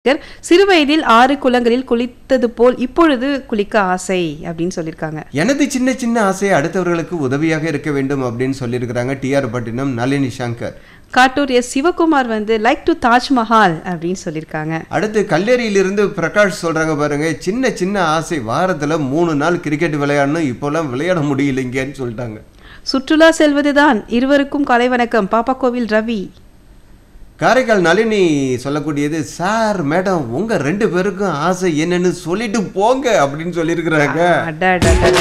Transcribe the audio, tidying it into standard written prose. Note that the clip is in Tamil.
சிறு வயதில் 6 குளங்களில் குளித்தது போல் இப்பொழுது குளிக்க ஆசை அப்படின்னு சொல்லியிருக்காங்க. எனது சின்ன சின்ன ஆசை அடுத்தவர்களுக்கு உதவியாக இருக்க வேண்டும் அப்படின்னு சொல்லியிருக்கிறாங்க TR Pattinam Nalini Shankar. Kattur S Sivakumar like to Taj Mahal அப்படின்னு சொல்லியிருக்காங்க. அடுத்து கல்லேரியிலிருந்து பிரகாஷ் சொல்றாங்க பாருங்க, சின்ன சின்ன ஆசை வாரத்துல 3 நாள் கிரிக்கெட் விளையாடணும், இப்போலாம் விளையாட முடியலைங்கன்னு சொல்லிட்டாங்க. சுற்றுலா செல்வதுதான் இருவருக்கும் கலை வணக்கம். பாப்பா கோவில் ரவி. காரைக்கால் நளினி சொல்லக்கூடியது, சார் மேடம் உங்க 2 பேருக்கும் ஆசை என்னன்னு சொல்லிட்டு போங்க அப்படின்னு சொல்லியிருக்கிறாங்க.